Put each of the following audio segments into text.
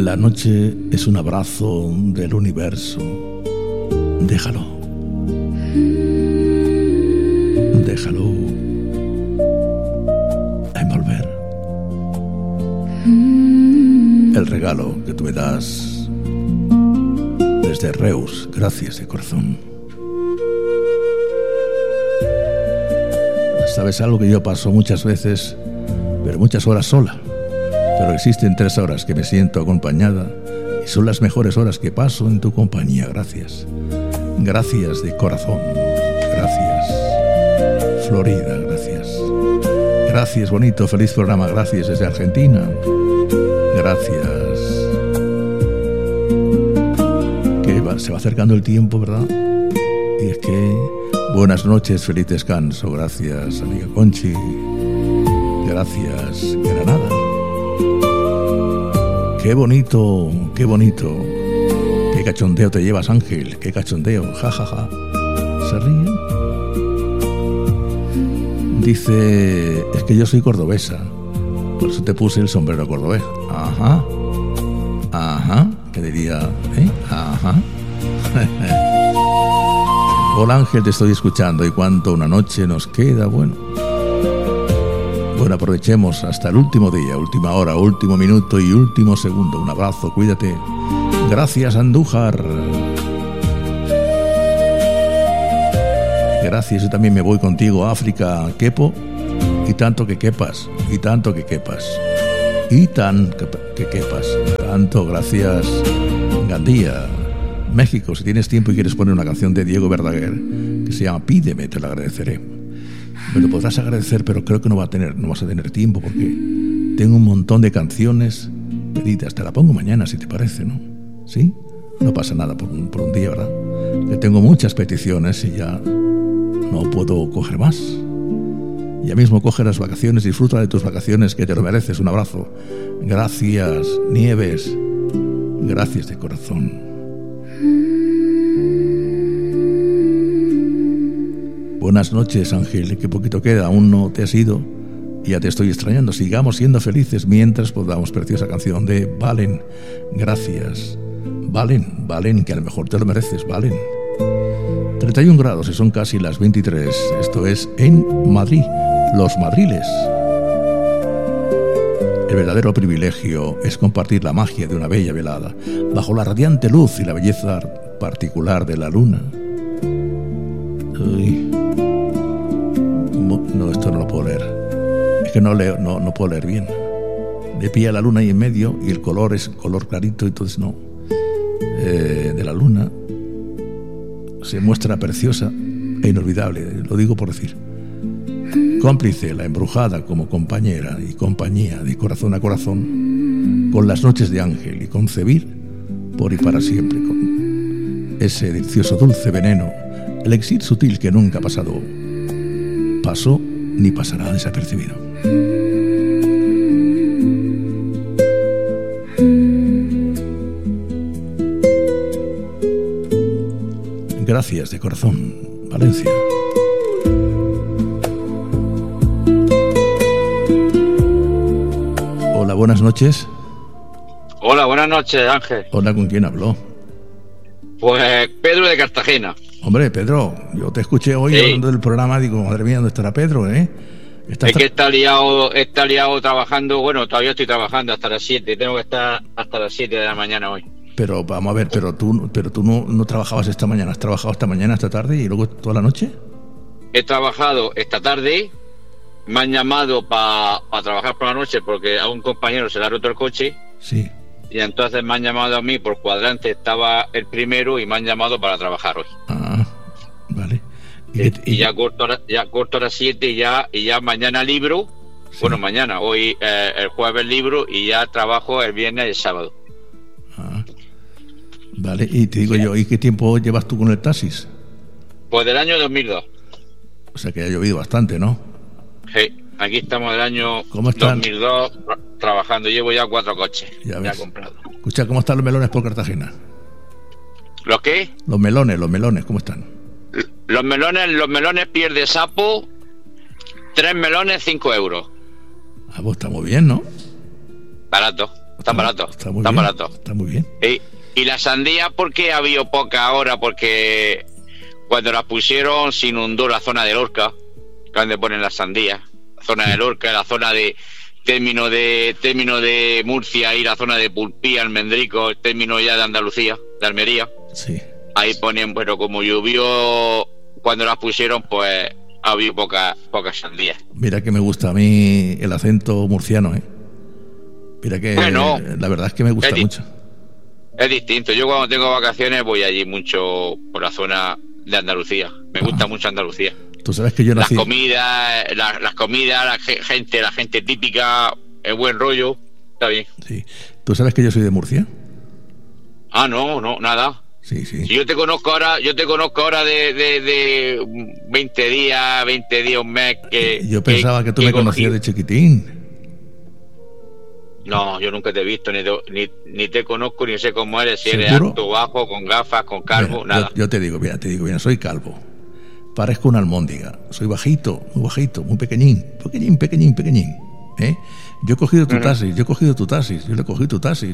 La noche es un abrazo del universo. Déjalo. Déjalo envolver. El regalo que tú me das desde Reus, gracias de corazón. Sabes algo que yo paso muchas veces, pero muchas horas sola. Pero existen 3 horas que me siento acompañada y son las mejores horas que paso en tu compañía. Gracias. Gracias de corazón. Gracias. Florida, gracias. Gracias, bonito, feliz programa. Gracias desde Argentina. Gracias. Se va acercando el tiempo, ¿verdad? Y es que buenas noches, feliz descanso. Gracias, amiga Conchi. Gracias, Granada. Qué bonito, qué bonito. Qué cachondeo te llevas, Ángel. Qué cachondeo, jajaja. ¿Se ríen? Dice, es que yo soy cordobesa, por eso te puse el sombrero cordobés. Ajá. Ajá. ¿Qué diría? Ajá. Hola, Ángel, te estoy escuchando. ¿Y cuánto una noche nos queda? Bueno, aprovechemos hasta el último día, última hora, último minuto y último segundo. Un abrazo, cuídate. Gracias, Andújar. Gracias, yo también me voy contigo a África, Kepo. Y tanto que quepas, y tanto que quepas. Y tan que quepas. Tanto, gracias, Gandía. México, si tienes tiempo y quieres poner una canción de Diego Verdaguer que se llama Pídeme, te la agradeceré. Me lo podrás agradecer, pero creo que no vas a tener tiempo porque tengo un montón de canciones pedidas. Te la pongo mañana, si te parece, ¿no? ¿Sí? No pasa nada por un día, ¿verdad? Que tengo muchas peticiones y ya no puedo coger más. Ya mismo coge las vacaciones, disfruta de tus vacaciones, que te lo mereces. Un abrazo. Gracias, Nieves. Gracias de corazón. Buenas noches, Ángel, que poquito queda, aún no te has ido y ya te estoy extrañando. Sigamos siendo felices mientras podamos. Preciosa canción de Valen. Gracias. Valen, que a lo mejor te lo mereces, Valen. 31 grados y son casi las 23. Esto es en Madrid, Los Madriles. El verdadero privilegio es compartir la magia de una bella velada bajo la radiante luz y la belleza particular de la luna. Uy. No, esto no lo puedo leer. Es que no puedo leer bien. Le pilla la luna ahí en medio y el color es color clarito, entonces no. De la luna se muestra preciosa e inolvidable, lo digo por decir. Cómplice, la embrujada como compañera y compañía de corazón a corazón, con las noches de Ángel y concebir por y para siempre, con ese delicioso dulce veneno, el elixir sutil que nunca pasó ni pasará desapercibido. Gracias de corazón, Valencia. Hola, buenas noches. Hola, buenas noches, Ángel. Hola, ¿con quién habló? Pues Pedro de Cartagena. Hombre, Pedro, yo te escuché hoy hablando del programa, digo, madre mía, ¿dónde estará Pedro, eh? Es que está liado trabajando, bueno, todavía estoy trabajando hasta las 7, tengo que estar hasta las 7 de la mañana hoy. Pero vamos a ver, pero tú no trabajabas esta mañana, ¿has trabajado esta mañana, esta tarde y luego toda la noche? He trabajado esta tarde, me han llamado para trabajar por la noche porque a un compañero se le ha roto el coche. Sí. Y entonces me han llamado a mí, por cuadrante estaba el primero y me han llamado para trabajar hoy. Ah, vale. Y ya corto a las 7 y ya mañana libro. Sí. Bueno, mañana, hoy el jueves libro y ya trabajo el viernes y el sábado. Ah, vale, y te digo yo, ¿y qué tiempo llevas tú con el taxis? Pues del año 2002. O sea que ha llovido bastante, ¿no? Sí, aquí estamos del año 2002 trabajando. Llevo ya 4 coches ya comprado. Escucha, ¿cómo están los melones por Cartagena? ¿Los qué? Los melones, ¿cómo están? Los melones pierde sapo, 3 melones, 5 euros. Ah, pues está muy bien, ¿no? Barato. Están baratos. Está muy están bien, baratos. Está muy bien. Y la sandía, ¿por qué ha habido poca ahora? Porque cuando las pusieron se inundó la zona de Lorca, donde ponen las sandías. La zona de Lorca, la zona de término de Murcia y la zona de Pulpí, Almendrico, el término ya de Andalucía, de Almería. Sí. Ahí ponen, bueno, como llovió cuando las pusieron, pues ha habido pocas sandías. Mira que me gusta a mí el acento murciano, ¿eh? Mira que bueno, la verdad es que me gusta mucho. Es distinto. Yo cuando tengo vacaciones voy allí mucho por la zona de Andalucía. Me gusta mucho Andalucía. Tú sabes que yo nací... Las comidas, la gente típica, el buen rollo, está bien. Sí. ¿Tú sabes que yo soy de Murcia? No, nada. Sí. Si yo te conozco ahora de 20 días, un mes que... Yo pensaba que tú me conocías de chiquitín. No, yo nunca te he visto, ni te conozco, ni sé cómo eres, si eres ¿Seguro? alto, bajo, con gafas, con calvo, nada. Yo te digo, mira, soy calvo. Parezco una almóndiga. Soy bajito, muy pequeñín. ¿Eh? Yo he cogido tu taxis, yo le he cogido tu taxis.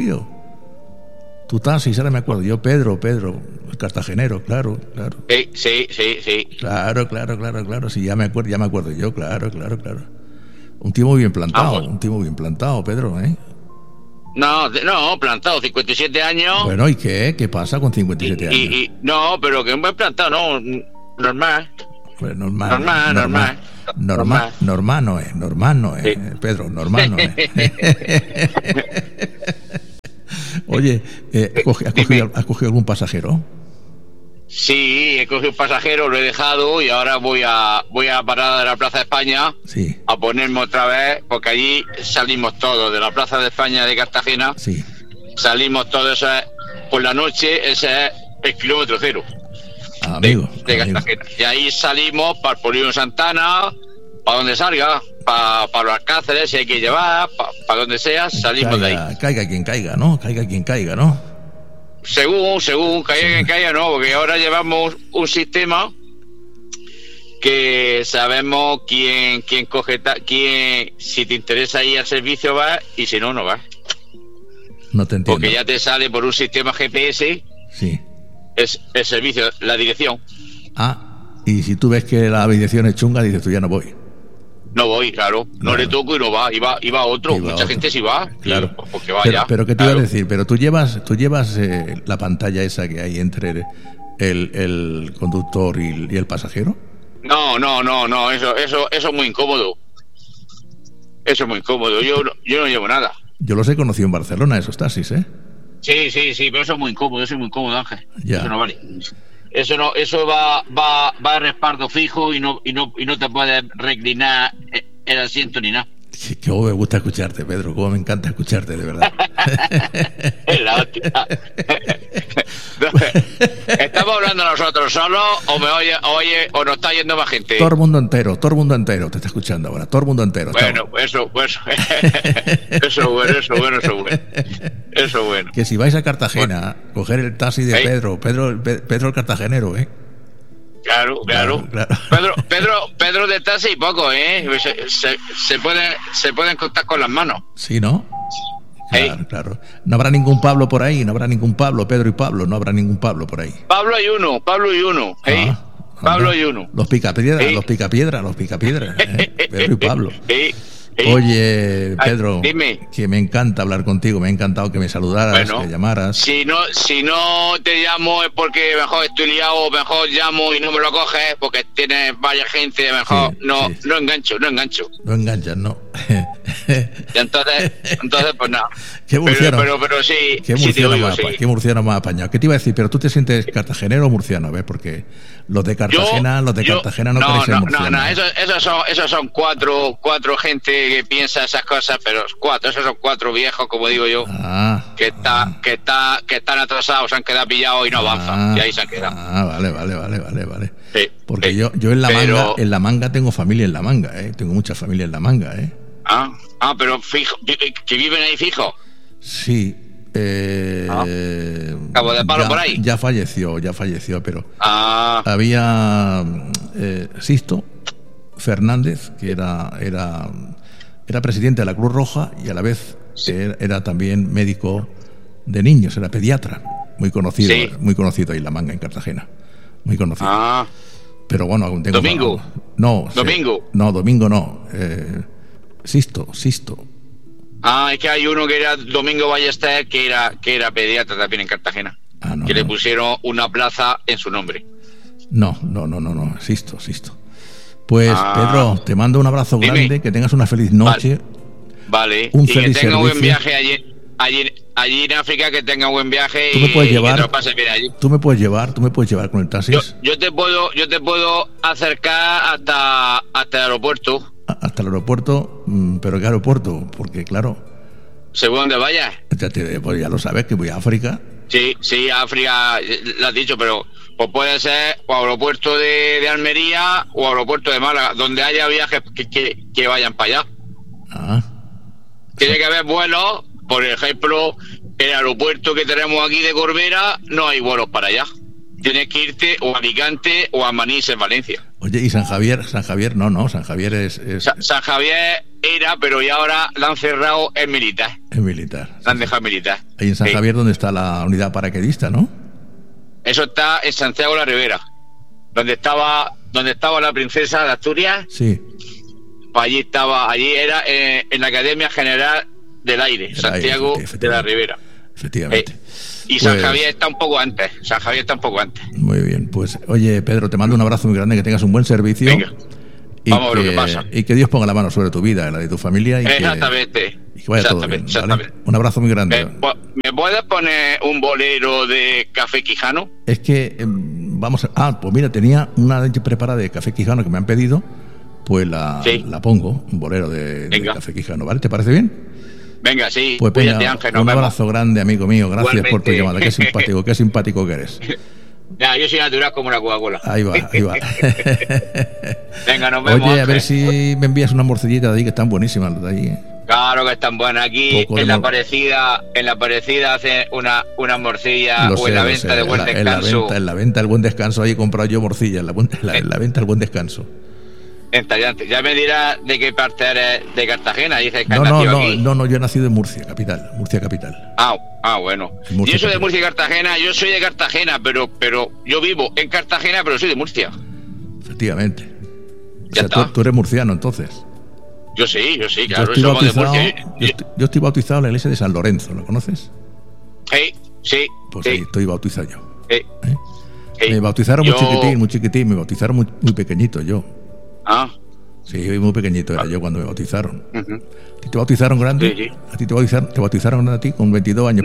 Tu taxis, ahora me acuerdo. Yo, Pedro, el cartagenero, claro. Sí. Claro. Sí, ya me acuerdo yo, claro. Un tío muy bien plantado, Pedro, ¿eh? No, plantado, 57 años. Bueno, ¿y qué? ¿Qué pasa con 57 años? No, pero que un buen plantado, no, normal. Pues normal no es, Sí. Pedro, normal no es. Oye, ¿has cogido algún pasajero? Sí, he cogido un pasajero, lo he dejado y ahora voy a parar de la Plaza de España, Sí. a ponerme otra vez, porque allí salimos todos de la Plaza de España de Cartagena. Sí. Salimos todos, eso es, por la noche, ese es el kilómetro cero Amigo. de Cartagena. Y ahí salimos para el Polígono Santana, para donde salga, para los Alcáceres, si hay que llevar, para donde sea, salimos de ahí. Caiga quien caiga, ¿no? Según caiga, no, porque ahora llevamos un sistema que sabemos quién coge, si te interesa ir al servicio vas y si no, no vas. No te entiendo. Porque ya te sale por un sistema GPS, Sí. es el servicio, la dirección. Y si tú ves que la dirección es chunga, dices tú ya no voy. No voy, claro. No le toco y no va. Y va otro. Mucha gente sí va. Claro. Porque vaya. Pero ¿qué te iba a decir? Pero tú llevas la pantalla esa que hay entre el conductor y el pasajero. No. Eso es muy incómodo. Eso es muy incómodo. Yo no llevo nada. Yo los he conocido en Barcelona, esos taxis, ¿eh? Sí, pero eso es muy incómodo. Ángel. Ya. Eso no vale. Eso va a respaldo fijo y no te puedes reclinar el asiento ni nada. Cómo me gusta escucharte, Pedro, cómo me encanta escucharte, de verdad. Es la hostia. ¿Estamos hablando nosotros solos o me oye o nos está yendo más gente? Todo el mundo entero te está escuchando ahora, todo el mundo entero. Bueno, eso bueno. Eso bueno. Que si vais a Cartagena, coger el taxi de Pedro el cartagenero, ¿eh? Claro. Pedro de taxi y poco, ¿eh? Se pueden contar con las manos. Sí, ¿no? Claro. No habrá ningún Pablo por ahí, Pedro y Pablo, no habrá ningún Pablo por ahí. Pablo y uno. Pablo y uno. Los picapiedras, Pedro y Pablo. Oye, Pedro, dime. Que me encanta hablar contigo, me ha encantado que me saludaras, que llamaras. Si no te llamo es porque mejor estoy liado, mejor llamo y no me lo coges porque tienes varias gente, mejor no engancho. No enganchas, no. Y entonces pues nada. ¿Qué murciano? Pero sí. ¿Qué murciano más apañado? ¿Qué te iba a decir? ¿Pero tú te sientes cartagenero o murciano? A ver, porque los de Cartagena no queréis ser murcianos. No, esos son cuatro gente que piensa esas cosas, pero esos son cuatro viejos, como digo yo, que están atrasados, se han quedado pillados y no avanzan, y ahí se han quedado. Vale. Sí, porque yo en la manga tengo familia en la manga, tengo mucha familia en la manga, pero fijo, que viven ahí fijo. Sí. Cabo de Palo por ahí. Ya falleció, pero había Sisto Fernández, que era presidente de la Cruz Roja y a la vez era también médico de niños, era pediatra, muy conocido ahí en La Manga, en Cartagena, muy conocido. Pero bueno, aún tengo... ¿Domingo? ¿Domingo? No, Domingo no. Sisto. Es que hay uno que era Domingo Ballester, que era pediatra también en Cartagena. Le pusieron una plaza en su nombre. No, Sisto. Pues Pedro, te mando un abrazo grande, que tengas una feliz noche. Vale. Un y feliz que tenga servicio. Buen viaje allí en África, que tenga buen viaje. ¿Tú me puedes llevar? Que te lo pases bien allí. ¿Tú me puedes llevar con el taxi? Yo te puedo acercar hasta el aeropuerto. Hasta el aeropuerto, pero ¿qué aeropuerto? Porque claro, según donde vayas. Pues ya lo sabes, que voy a África. Sí, a África, lo has dicho, pero pues puede ser o aeropuerto de Almería o aeropuerto de Málaga, donde haya viajes que vayan para allá. Tiene que haber vuelos, por ejemplo, el aeropuerto que tenemos aquí de Corbera, no hay vuelos para allá. Tienes que irte o a Alicante o a Manís, en Valencia. Oye, ¿y San Javier? No, San Javier es... San Javier era, pero ya ahora la han cerrado, es militar. Es militar. La han dejado militar. Ahí en San Javier, donde está la unidad paracaidista, ¿no? Eso está en Santiago de la Ribera, donde estaba la princesa de Asturias. Sí. Pues allí era en la Academia General del Aire, Santiago de la Ribera. Efectivamente. Y San Javier está un poco antes. Muy bien, pues oye, Pedro, te mando un abrazo muy grande, que tengas un buen servicio. Venga, vamos a ver lo que pasa. Y que Dios ponga la mano sobre tu vida, la de tu familia. Exactamente. Y que vaya todo bien, ¿vale? Un abrazo muy grande. ¿Me puedes poner un bolero de Café Quijano? Es que vamos a... pues mira, tenía una leche preparada de Café Quijano que me han pedido, pues la pongo, un bolero de Café Quijano, ¿vale? ¿Te parece bien? Venga, sí. Pues venga, Ángel, un abrazo grande, amigo mío. Gracias igualmente por tu llamada. Qué simpático que eres. Ya, yo soy natural como una Coca-Cola. Ahí va. Venga, nos vemos. Oye, a ver si me envías una morcillita de ahí, que están buenísimas las de ahí. Claro que están buenas. Aquí en la parecida hacen una morcilla, o en la venta de Buen Descanso. En la venta del Buen Descanso, ahí he comprado yo morcilla, en la venta del Buen Descanso. Entallante. Ya me dirás de qué parte eres de Cartagena. Dices que no, yo he nacido en Murcia capital. Bueno. Yo soy de Murcia y Cartagena. Yo soy de Cartagena, pero yo vivo en Cartagena, pero soy de Murcia. Efectivamente. Tú eres murciano, entonces. Yo sí, claro. Yo estoy bautizado en la iglesia de San Lorenzo, ¿lo conoces? Sí. Pues ahí estoy bautizado yo. Sí. Me bautizaron muy chiquitín, me bautizaron muy pequeñito yo. Sí, muy pequeñito era yo cuando me bautizaron. ¿A ti te bautizaron grande? Sí. ¿A ti te bautizaron a ti con 22 años?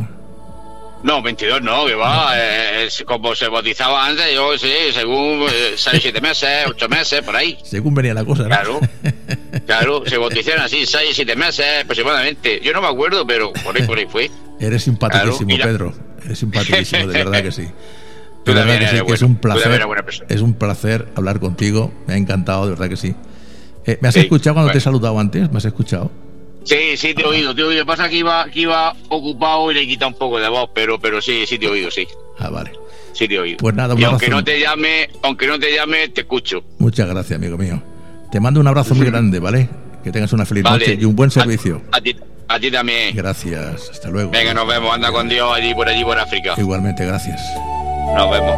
No, 22 no, que va. Como se bautizaba antes, yo sí, según 6, 7 meses, 8 meses, por ahí. Según venía la cosa, ¿no? Claro, se bautizaron así, 6, 7 meses aproximadamente. Yo no me acuerdo, pero por ahí fue. Eres simpaticísimo, Pedro. Eres simpaticísimo, de verdad que sí. De verdad que sí, que es un placer hablar contigo. Me ha encantado, de verdad que sí. ¿Me has escuchado cuando te he saludado antes? ¿Me has escuchado? Sí, te he oído. Lo que pasa es que iba ocupado y le he quitado un poco de voz, pero sí te he oído, sí. Vale. Sí te he oído. Pues nada, y aunque no te llame, te escucho. Muchas gracias, amigo mío. Te mando un abrazo muy grande, ¿vale? Que tengas una feliz noche y un buen servicio. A ti también. Gracias, hasta luego. Venga, nos vemos. Anda con Dios allí por África. Igualmente, gracias. Nos vemos.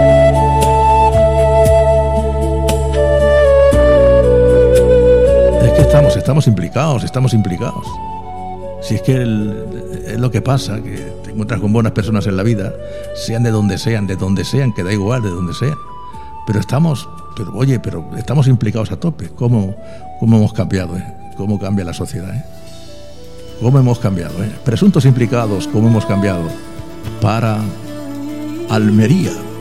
Es que estamos implicados. Si es que es lo que pasa, que te encuentras con buenas personas en la vida, sean de donde sean, que da igual de donde sean. Pero estamos implicados a tope. ¿Cómo hemos cambiado? ¿Cómo cambia la sociedad? ¿Cómo hemos cambiado? Presuntos implicados, ¿cómo hemos cambiado? Para Almería.